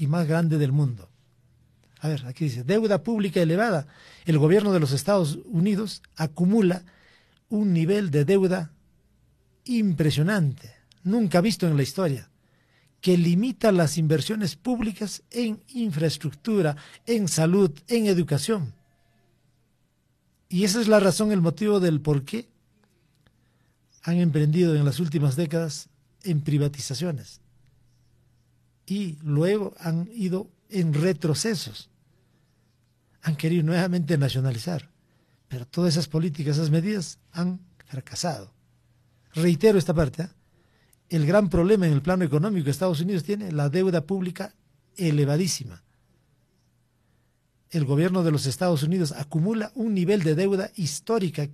y más grande del mundo. A ver, aquí dice, deuda pública elevada. El gobierno de los Estados Unidos acumula un nivel de deuda impresionante, nunca visto en la historia, que limita las inversiones públicas en infraestructura, en salud, en educación. Y esa es la razón, el motivo del por qué han emprendido en las últimas décadas en privatizaciones. Y luego han ido en retrocesos. Han querido nuevamente nacionalizar. Pero todas esas políticas, esas medidas han fracasado. Reitero esta parte, ¿eh? El gran problema en el plano económico que Estados Unidos tiene, la deuda pública elevadísima. El gobierno de los Estados Unidos acumula un nivel de deuda histórica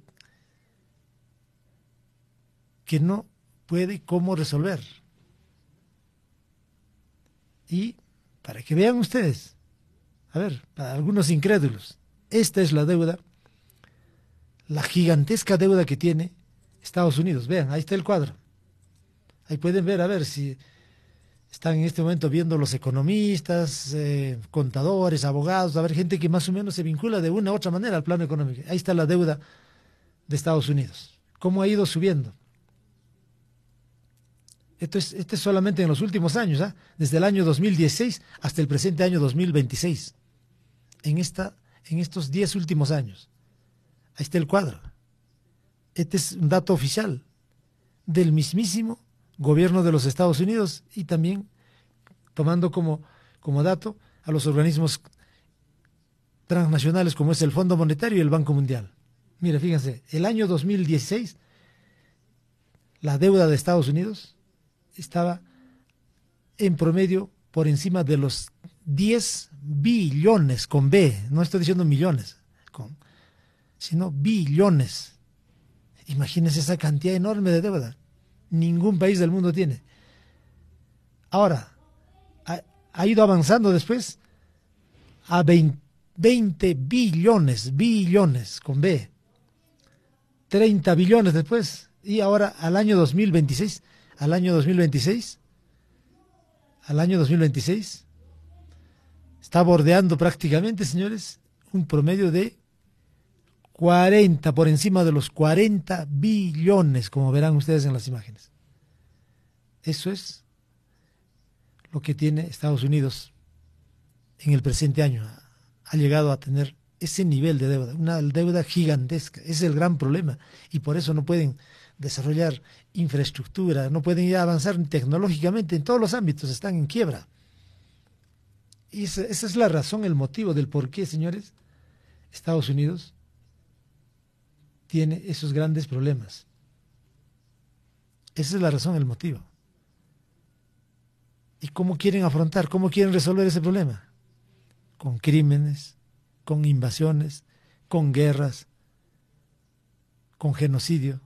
que no puede cómo resolver. Y para que vean ustedes, a ver, para algunos incrédulos, esta es la deuda, la gigantesca deuda que tiene Estados Unidos. Vean, ahí está el cuadro. Ahí pueden ver, a ver si están en este momento viendo los economistas, contadores, abogados, a ver, gente que más o menos se vincula de una u otra manera al plano económico. Ahí está la deuda de Estados Unidos. ¿Cómo ha ido subiendo? Esto es solamente en los últimos años, ¿eh? Desde el año 2016 hasta el presente año 2026. En estos 10 últimos años. Ahí está el cuadro. Este es un dato oficial del mismísimo gobierno de los Estados Unidos y también tomando como dato a los organismos transnacionales como es el Fondo Monetario y el Banco Mundial. Mira, fíjense, el año 2016 la deuda de Estados Unidos estaba en promedio por encima de los 10 billones con B, no estoy diciendo millones, sino billones. Imagínense esa cantidad enorme de deuda. Ningún país del mundo tiene. Ahora, ha ido avanzando después a 20 billones con B. 30 billones después. Y ahora al año 2026, está bordeando prácticamente, señores, un promedio de 40, por encima de los 40 billones, como verán ustedes en las imágenes. Eso es lo que tiene Estados Unidos en el presente año. Ha llegado a tener ese nivel de deuda, una deuda gigantesca. Ese es el gran problema. Y por eso no pueden desarrollar infraestructura, no pueden ya avanzar tecnológicamente en todos los ámbitos, están en quiebra. Y esa es la razón, el motivo del por qué, señores, Estados Unidos tiene esos grandes problemas. Esa es la razón, el motivo. ¿Y cómo quieren afrontar, cómo quieren resolver ese problema? Con crímenes, con invasiones, con guerras, con genocidio.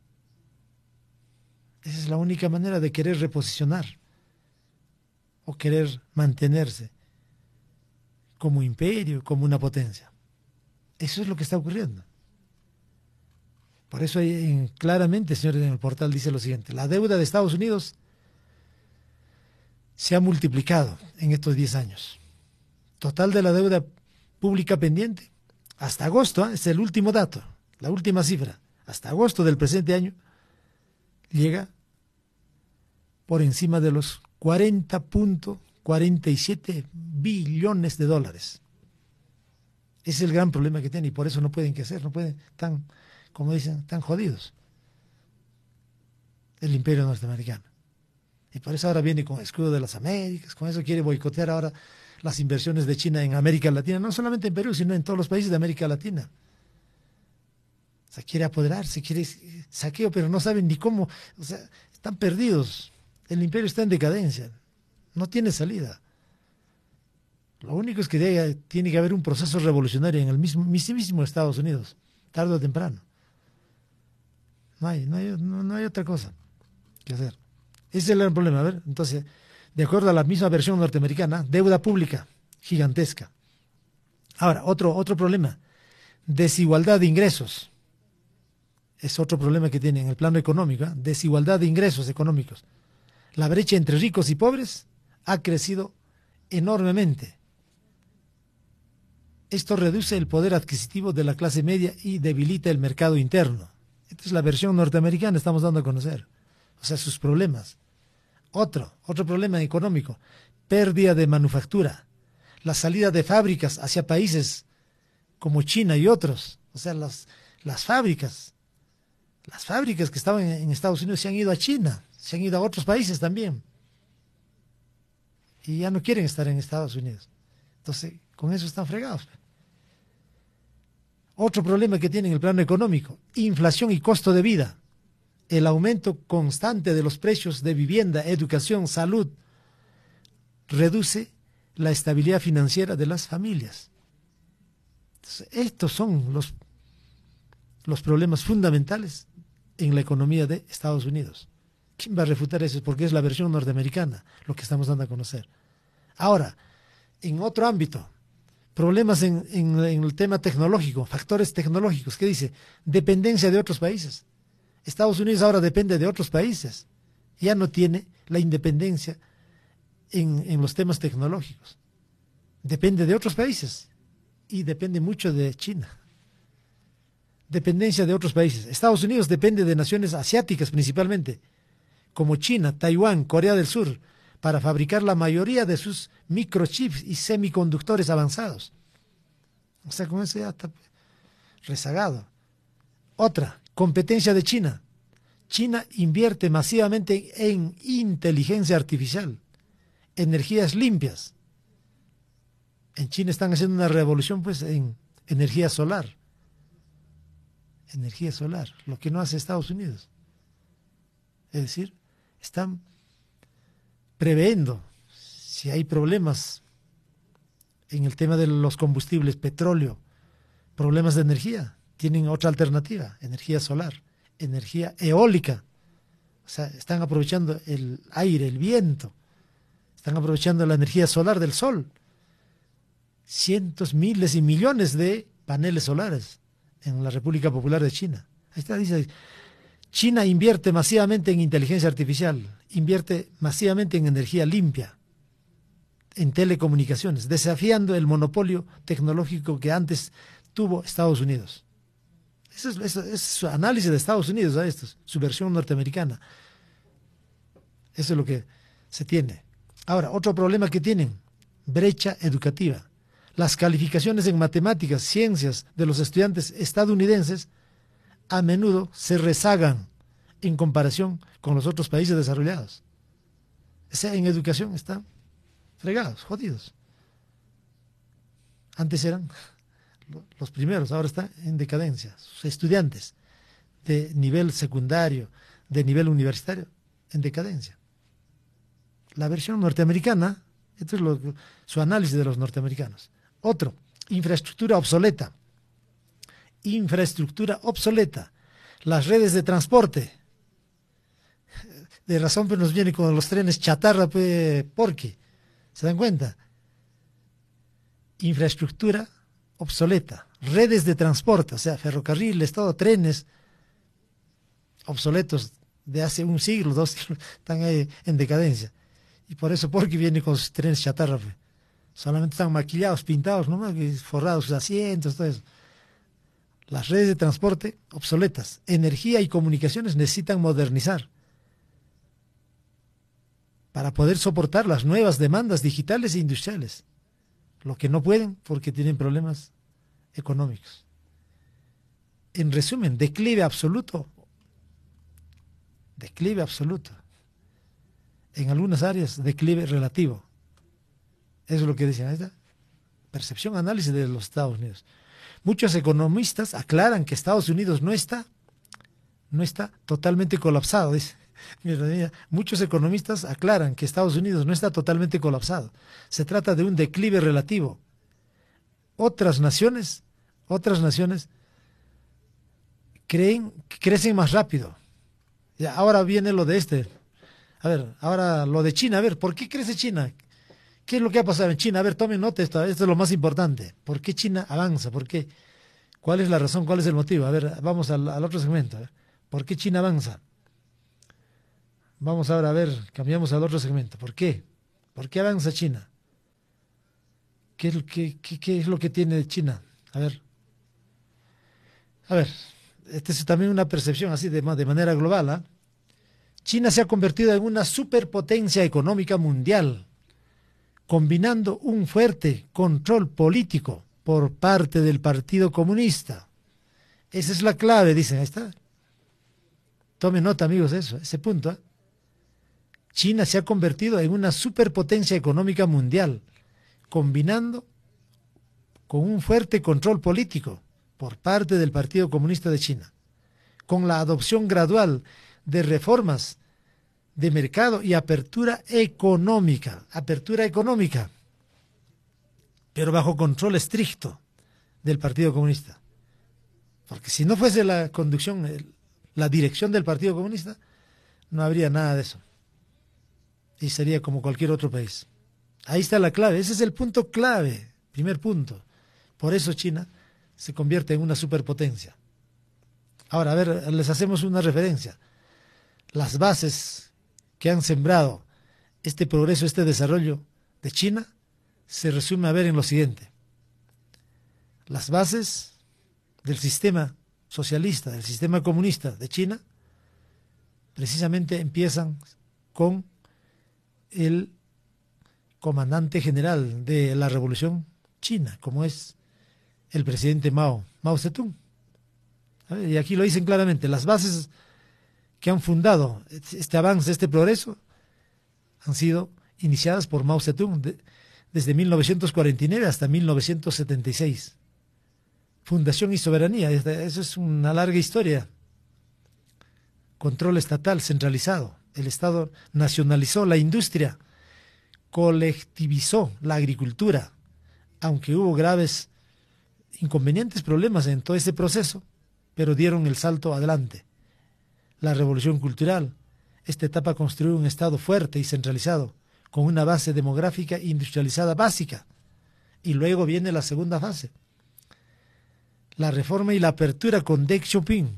Esa es la única manera de querer reposicionar o querer mantenerse como imperio, como una potencia. Eso es lo que está ocurriendo. Por eso claramente, señores, en el portal dice lo siguiente: la deuda de Estados Unidos se ha multiplicado en estos 10 años. Total de la deuda pública pendiente, hasta agosto, es el último dato, la última cifra, hasta agosto del presente año, llega por encima de los 40.47 billones de dólares. Ese es el gran problema que tiene y por eso no pueden hacer, no pueden, como dicen, tan jodidos el imperio norteamericano. Y por eso ahora viene con escudo de las Américas, con eso quiere boicotear ahora las inversiones de China en América Latina, no solamente en Perú, sino en todos los países de América Latina. O sea, quiere apoderarse, quiere saqueo, pero no saben ni cómo, o sea, están perdidos. El imperio está en decadencia, no tiene salida. Lo único es que tiene que haber un proceso revolucionario en el mismísimo Estados Unidos, tarde o temprano. No hay otra cosa que hacer. Ese es el gran problema. A ver, entonces, de acuerdo a la misma versión norteamericana, deuda pública gigantesca. Ahora, otro problema, desigualdad de ingresos. Es otro problema que tiene en el plano económico, desigualdad de ingresos económicos. La brecha entre ricos y pobres ha crecido enormemente. Esto reduce el poder adquisitivo de la clase media y debilita el mercado interno. Esta es la versión norteamericana, estamos dando a conocer. O sea, sus problemas. Otro problema económico, pérdida de manufactura, la salida de fábricas hacia países como China y otros. O sea, las fábricas que estaban en Estados Unidos se han ido a China, se han ido a otros países también. Y ya no quieren estar en Estados Unidos. Entonces, con eso están fregados. Otro problema que tienen en el plano económico, inflación y costo de vida. El aumento constante de los precios de vivienda, educación, salud, reduce la estabilidad financiera de las familias. Entonces, estos son los problemas fundamentales en la economía de Estados Unidos. ¿Quién va a refutar eso? Porque es la versión norteamericana lo que estamos dando a conocer. Ahora, en otro ámbito, problemas en el tema tecnológico, factores tecnológicos. ¿Qué dice? Dependencia de otros países. Estados Unidos ahora depende de otros países. Ya no tiene la independencia en los temas tecnológicos. Depende de otros países y depende mucho de China. Dependencia de otros países. Estados Unidos depende de naciones asiáticas principalmente, como China, Taiwán, Corea del Sur, para fabricar la mayoría de sus microchips y semiconductores avanzados. O sea, con eso ya está rezagado. Otra, competencia de China. China invierte masivamente en inteligencia artificial, energías limpias. En China están haciendo una revolución pues en energía solar. Energía solar, lo que no hace Estados Unidos. Es decir, están previendo si hay problemas en el tema de los combustibles, petróleo, problemas de energía. Tienen otra alternativa, energía solar, energía eólica. O sea, están aprovechando el aire, el viento. Están aprovechando la energía solar del sol. Cientos, miles y millones de paneles solares en la República Popular de China. Ahí está, dice, China invierte masivamente en inteligencia artificial, invierte masivamente en energía limpia, en telecomunicaciones, desafiando el monopolio tecnológico que antes tuvo Estados Unidos. Eso es su análisis de Estados Unidos, ¿eh? Esto es su versión norteamericana. Eso es lo que se tiene. Ahora, otro problema que tienen, brecha educativa. Las calificaciones en matemáticas, ciencias de los estudiantes estadounidenses a menudo se rezagan en comparación con los otros países desarrollados. O sea, en educación están fregados, jodidos. Antes eran los primeros, ahora están en decadencia. Sus estudiantes de nivel secundario, de nivel universitario, en decadencia. La versión norteamericana, esto es su análisis de los norteamericanos. Otro, infraestructura obsoleta. Infraestructura obsoleta. Las redes de transporte. De razón pues nos viene con los trenes chatarra, pues, ¿por qué? ¿Se dan cuenta? Infraestructura obsoleta. Redes de transporte, o sea, ferrocarriles, todo, trenes obsoletos de hace un siglo, 2 siglos, están ahí en decadencia. Y por eso, ¿por qué viene con sus trenes chatarra? Pues? Solamente están maquillados, pintados, ¿no? Forrados sus asientos, todo eso. Las redes de transporte obsoletas, energía y comunicaciones necesitan modernizar para poder soportar las nuevas demandas digitales e industriales, lo que no pueden porque tienen problemas económicos. En resumen, declive absoluto. Declive absoluto. En algunas áreas, declive relativo. Eso es lo que dicen. Ahí está. Percepción, análisis de los Estados Unidos. Muchos economistas aclaran que Estados Unidos no está totalmente colapsado. Dice. Muchos economistas aclaran que Estados Unidos no está totalmente colapsado. Se trata de un declive relativo. Otras naciones creen que crecen más rápido. Ya, ahora viene lo de ahora lo de China. A ver, ¿por qué crece China? ¿Qué es lo que ha pasado en China? A ver, tomen nota, esto es lo más importante. ¿Por qué China avanza? ¿Por qué? ¿Cuál es la razón? ¿Cuál es el motivo? A ver, vamos al otro segmento. ¿Por qué China avanza? Vamos ahora a ver, cambiamos al otro segmento. ¿Por qué? ¿Por qué avanza China? ¿Qué es lo que tiene China? A ver, esta es también una percepción así de manera global, ¿ah? China se ha convertido en una superpotencia económica mundial, combinando un fuerte control político por parte del Partido Comunista. Esa es la clave, dicen, ahí está. Tomen nota, amigos, de eso, ese punto, ¿eh? China se ha convertido en una superpotencia económica mundial, combinando con un fuerte control político por parte del Partido Comunista de China, con la adopción gradual de reformas de mercado y apertura económica, pero bajo control estricto del Partido Comunista. Porque si no fuese la conducción, la dirección del Partido Comunista, no habría nada de eso. Y sería como cualquier otro país. Ahí está la clave, ese es el punto clave, primer punto. Por eso China se convierte en una superpotencia. Ahora, a ver, les hacemos una referencia. Las bases que han sembrado este progreso, este desarrollo de China, se resume a ver en lo siguiente. Las bases del sistema socialista, del sistema comunista de China, precisamente empiezan con el comandante general de la revolución china, como es el presidente Mao Zedong. Y aquí lo dicen claramente, las bases que han fundado este avance, este progreso, han sido iniciadas por Mao Zedong desde 1949 hasta 1976. Fundación y soberanía, eso es una larga historia. Control estatal centralizado. El Estado nacionalizó la industria, colectivizó la agricultura, aunque hubo graves inconvenientes, problemas en todo ese proceso, pero dieron el salto adelante. La revolución cultural, esta etapa construyó un Estado fuerte y centralizado, con una base demográfica industrializada básica, y luego viene la segunda fase, la reforma y la apertura con Deng Xiaoping,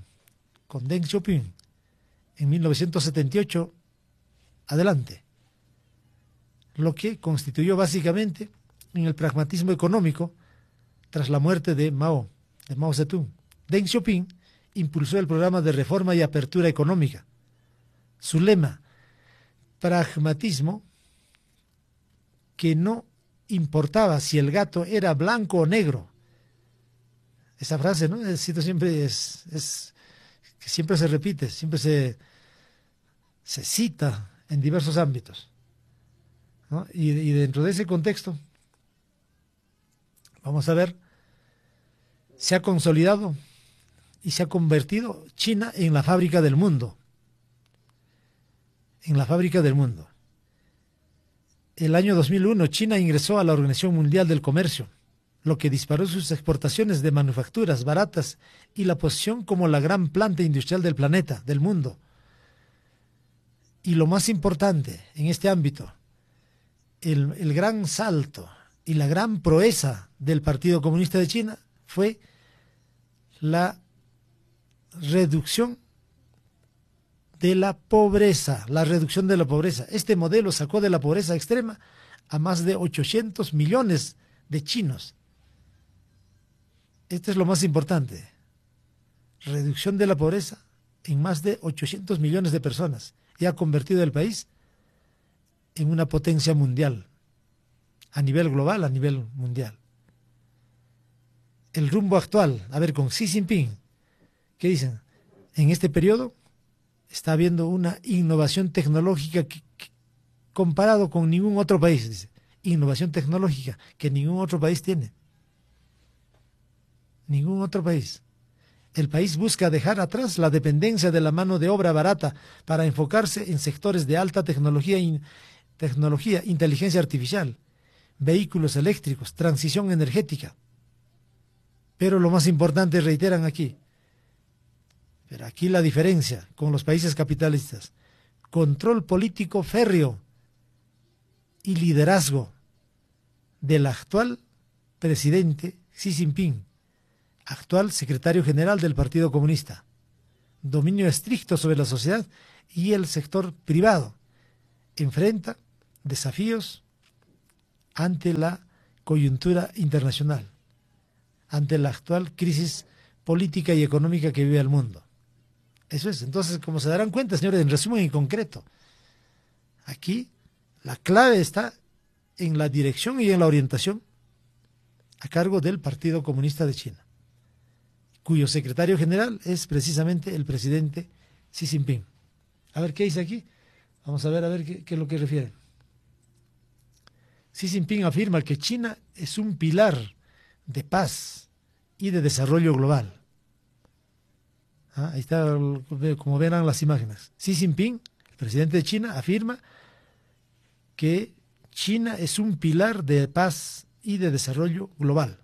en 1978, adelante, lo que constituyó básicamente en el pragmatismo económico tras la muerte de Mao Zedong. Deng Xiaoping impulsó el programa de reforma y apertura económica. Su lema, pragmatismo, que no importaba si el gato era blanco o negro. Esa frase, ¿no? Siempre que siempre se repite, siempre se cita en diversos ámbitos, ¿no? Y dentro de ese contexto, vamos a ver, se ha consolidado y se ha convertido China en la fábrica del mundo. En la fábrica del mundo. El año 2001, China ingresó a la Organización Mundial del Comercio, lo que disparó sus exportaciones de manufacturas baratas y la posición como la gran planta industrial del planeta, del mundo. Y lo más importante en este ámbito, el gran salto y la gran proeza del Partido Comunista de China fue la reducción de la pobreza, Este modelo sacó de la pobreza extrema a más de 800 millones de chinos. Esto es lo más importante. Reducción de la pobreza en más de 800 millones de personas. Y ha convertido el país en una potencia mundial, a nivel global, a nivel mundial. El rumbo actual, a ver, con Xi Jinping, ¿qué dicen? En este periodo está habiendo una innovación tecnológica que comparado con ningún otro país, dice. Innovación tecnológica que ningún otro país tiene. Ningún otro país. El país busca dejar atrás la dependencia de la mano de obra barata para enfocarse en sectores de alta tecnología, inteligencia artificial, vehículos eléctricos, transición energética. Pero lo más importante, reiteran aquí, pero aquí la diferencia con los países capitalistas, control político férreo y liderazgo del actual presidente Xi Jinping, actual secretario general del Partido Comunista, dominio estricto sobre la sociedad y el sector privado, enfrenta desafíos ante la coyuntura internacional, ante la actual crisis política y económica que vive el mundo. Eso es. Entonces, como se darán cuenta, señores, en resumen y concreto, aquí la clave está en la dirección y en la orientación a cargo del Partido Comunista de China, cuyo secretario general es precisamente el presidente Xi Jinping. A ver, ¿qué dice aquí? Vamos a ver qué es lo que refiere. Xi Jinping afirma que China es un pilar de paz y de desarrollo global. Ahí está, como verán las imágenes. Xi Jinping, el presidente de China, afirma que China es un pilar de paz y de desarrollo global.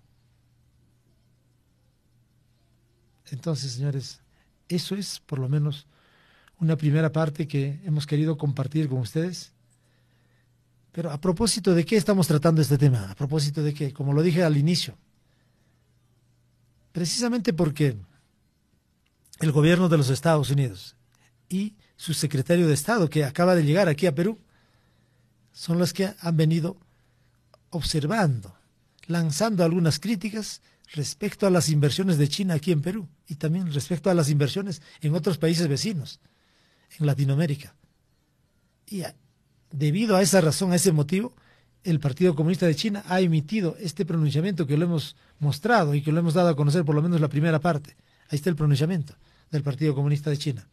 Entonces, señores, eso es por lo menos una primera parte que hemos querido compartir con ustedes. Pero a propósito de qué estamos tratando este tema, a propósito de qué, como lo dije al inicio, precisamente porque el gobierno de los Estados Unidos y su secretario de Estado, que acaba de llegar aquí a Perú, son los que han venido observando, lanzando algunas críticas respecto a las inversiones de China aquí en Perú y también respecto a las inversiones en otros países vecinos, en Latinoamérica. Y debido a esa razón, a ese motivo, el Partido Comunista de China ha emitido este pronunciamiento que lo hemos mostrado y que lo hemos dado a conocer, por lo menos la primera parte. Ahí está el pronunciamiento del Partido Comunista de China.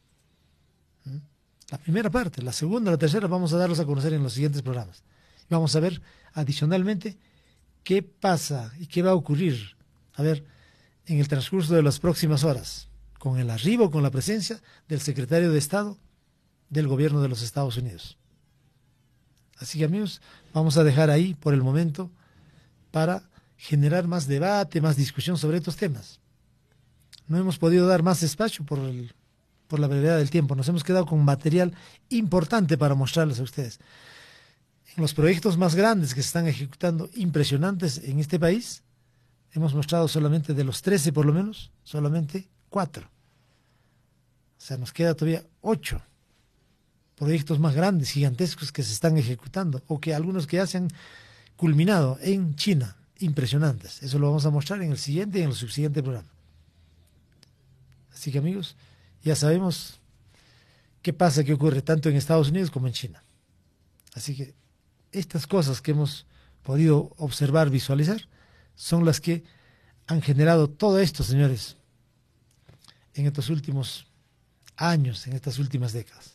La primera parte, la segunda, la tercera, vamos a darlos a conocer en los siguientes programas. Y vamos a ver adicionalmente qué pasa y qué va a ocurrir, a ver, en el transcurso de las próximas horas, con el arribo, con la presencia del secretario de Estado del gobierno de los Estados Unidos. Así que, amigos, vamos a dejar ahí por el momento para generar más debate, más discusión sobre estos temas. No hemos podido dar más espacio por la brevedad del tiempo. Nos hemos quedado con material importante para mostrarles a ustedes. En los proyectos más grandes que se están ejecutando, impresionantes en este país, hemos mostrado solamente de los 13 por lo menos, solamente 4. O sea, nos queda todavía 8 proyectos más grandes, gigantescos que se están ejecutando o que algunos que ya se han culminado en China, impresionantes. Eso lo vamos a mostrar en el siguiente y en el subsiguiente programa. Así que, amigos, ya sabemos qué pasa, qué ocurre tanto en Estados Unidos como en China. Así que estas cosas que hemos podido observar, visualizar, son las que han generado todo esto, señores, en estos últimos años, en estas últimas décadas.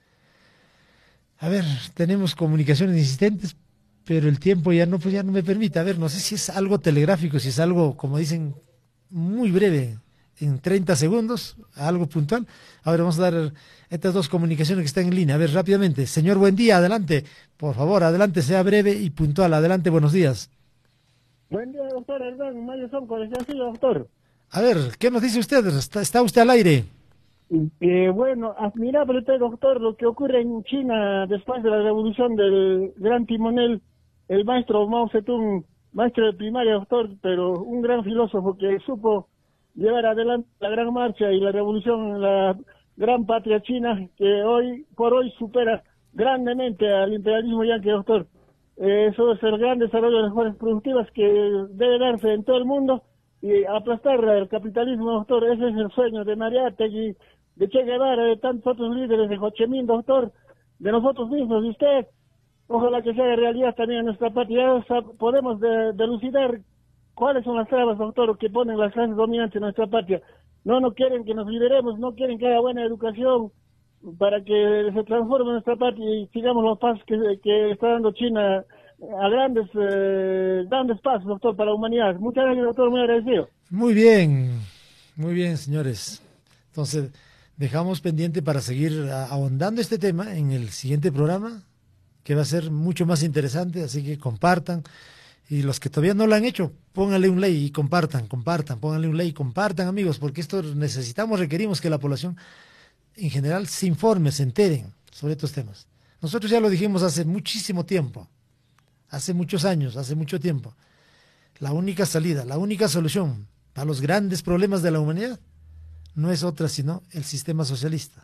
A ver, tenemos comunicaciones insistentes, pero el tiempo ya no me permite. A ver, no sé si es algo telegráfico, si es algo, como dicen, muy breve, en 30 segundos, algo puntual. A ver, vamos a dar estas dos comunicaciones que están en línea. A ver, rápidamente. Señor, buen día, adelante. Por favor, adelante, sea breve y puntual. Adelante, buenos días. Buen día, doctor Hernán Mayo Sonco, sí, doctor. A ver, ¿qué nos dice usted? ¿Está usted al aire? Bueno, admirable usted, doctor, lo que ocurre en China después de la revolución del gran timonel, el maestro Mao Zedong, maestro de primaria, doctor, pero un gran filósofo que supo llevar adelante la gran marcha y la revolución en la gran patria china, que hoy por hoy supera grandemente al imperialismo yanqui, doctor. Eso es el gran desarrollo de las fuerzas productivas que debe darse en todo el mundo y aplastar el capitalismo, doctor. Ese es el sueño de Mariátegui, de Che Guevara, de tantos otros líderes, de Ho Chi Minh, doctor, de nosotros mismos, de usted. Ojalá que sea realidad también en nuestra patria. Podemos delucidar cuáles son las trabas, doctor, que ponen las clases dominantes en nuestra patria. No quieren que nos liberemos, no quieren que haya buena educación para que se transforme nuestra patria y sigamos los pasos que está dando China a grandes pasos, doctor, para la humanidad. Muchas gracias, doctor, muy agradecido. Muy bien, señores. Entonces, dejamos pendiente para seguir ahondando este tema en el siguiente programa, que va a ser mucho más interesante, así que compartan. Y los que todavía no lo han hecho, pónganle un like y compartan, pónganle un like y compartan, amigos, porque esto requerimos que la población en general se informe, se enteren sobre estos temas. Nosotros ya lo dijimos hace muchísimo tiempo, hace muchos años, hace mucho tiempo. La única salida, la única solución para los grandes problemas de la humanidad no es otra sino el sistema socialista.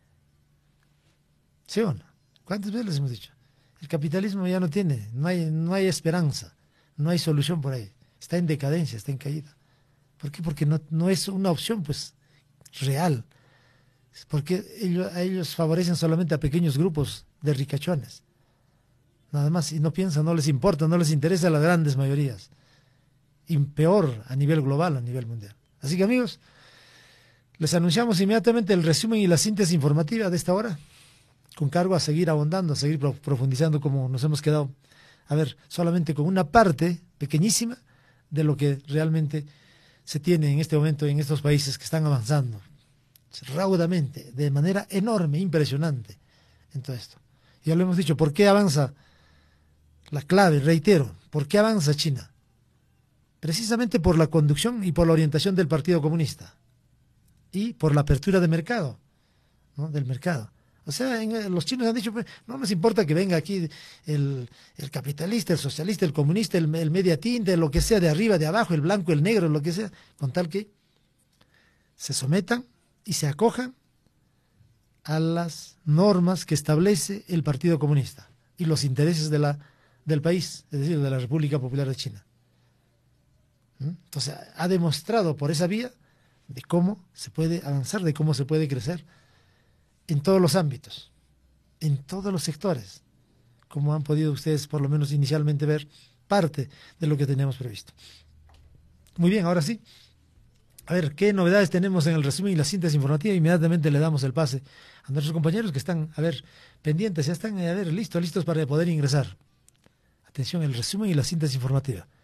¿Sí o no? ¿Cuántas veces les hemos dicho? El capitalismo ya no hay esperanza. no hay solución por ahí. Está en decadencia, está en caída. ¿Por qué? Porque no es una opción pues real. Porque a ellos favorecen solamente a pequeños grupos de ricachones. Nada más, y no piensan, no les importa, no les interesa a las grandes mayorías. Y peor a nivel global, a nivel mundial. Así que amigos, les anunciamos inmediatamente el resumen y la síntesis informativa de esta hora, con cargo a seguir ahondando, a seguir profundizando como nos hemos quedado. A ver, solamente con una parte pequeñísima de lo que realmente se tiene en este momento en estos países que están avanzando raudamente, de manera enorme, impresionante en todo esto. Ya lo hemos dicho, ¿por qué avanza? La clave, reitero, ¿por qué avanza China? Precisamente por la conducción y por la orientación del Partido Comunista y por la apertura de mercado, ¿no? Del mercado. O sea, los chinos han dicho, pues, no nos importa que venga aquí el capitalista, el socialista, el comunista, el media tinta, lo que sea, de arriba, de abajo, el blanco, el negro, lo que sea, con tal que se sometan y se acojan a las normas que establece el Partido Comunista y los intereses del país, es decir, de la República Popular de China. Entonces, ha demostrado por esa vía de cómo se puede avanzar, de cómo se puede crecer en todos los ámbitos, en todos los sectores, como han podido ustedes por lo menos inicialmente ver parte de lo que teníamos previsto. Muy bien, ahora sí. A ver, ¿qué novedades tenemos en el resumen y la síntesis informativa? Inmediatamente le damos el pase a nuestros compañeros que están, a ver, pendientes, ya están, a ver, listos para poder ingresar. Atención, el resumen y la síntesis informativa.